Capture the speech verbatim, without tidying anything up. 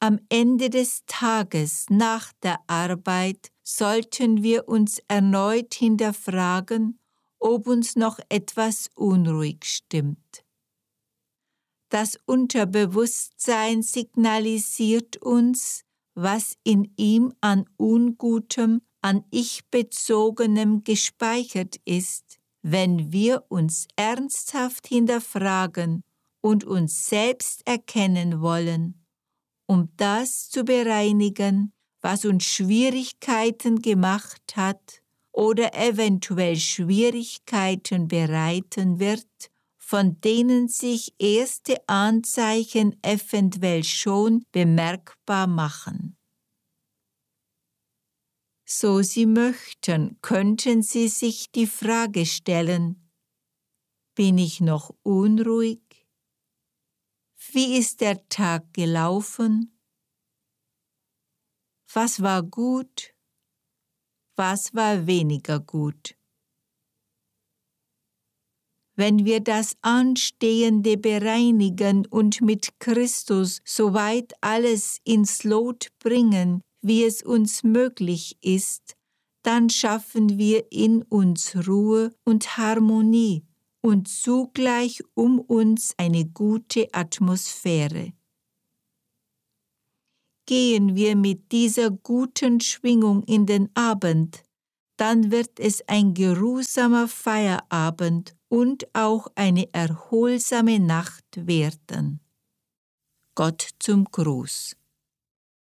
Am Ende des Tages nach der Arbeit sollten wir uns erneut hinterfragen, ob uns noch etwas unruhig stimmt. Das Unterbewusstsein signalisiert uns, was in ihm an Ungutem, an Ich-bezogenem gespeichert ist, wenn wir uns ernsthaft hinterfragen und uns selbst erkennen wollen, um das zu bereinigen, was uns Schwierigkeiten gemacht hat oder eventuell Schwierigkeiten bereiten wird, von denen sich erste Anzeichen eventuell schon bemerkbar machen. So Sie möchten, könnten Sie sich die Frage stellen: Bin ich noch unruhig? Wie ist der Tag gelaufen? Was war gut? Was war weniger gut? Wenn wir das Anstehende bereinigen und mit Christus soweit alles ins Lot bringen, wie es uns möglich ist, dann schaffen wir in uns Ruhe und Harmonie und zugleich um uns eine gute Atmosphäre. Gehen wir mit dieser guten Schwingung in den Abend, dann wird es ein geruhsamer Feierabend und auch eine erholsame Nacht werden. Gott zum Gruß.